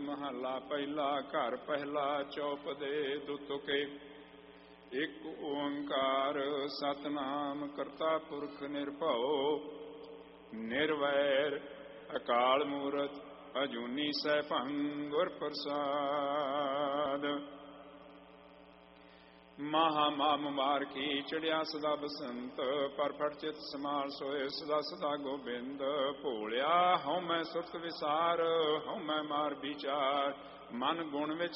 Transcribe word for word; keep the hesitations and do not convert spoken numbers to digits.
ਮਹੱਲਾ ਪਹਿਲਾ। ਘਰ ਪਹਿਲਾ ਚੌਪਦੇ ਦੁਤੁਕੇ। ਇੱਕ ਓੰਕਾਰ ਸਤਿਨਾਮ ਕਰਤਾ ਪੁਰਖ ਨਿਰਭਉ ਨਿਰਵੈਰ ਅਕਾਲ ਮੂਰਤ ਅਜੂਨੀ ਸੈਭੰ ਗੁਰ ਪ੍ਰਸਾਦ। ਮਹਾ ਮਾਮ ਮਾਰ ਕੀ ਚੜਿਆ ਸਦਾ ਬਸੰਤ ਪਰਫਟ ਚਿਤ ਸਮਾਲ ਸੋਏ ਸਦਾ ਸਦਾ ਗੋਬਿੰਦ। ਭੋਲਿਆ ਹਉ ਮੈਂ ਸੁਰਤ ਵਿਸਾਰ ਹਉ ਮੈਂ ਮਾਰ ਵਿਚਾਰ ਮਨ ਗੁਣ ਵਿੱਚ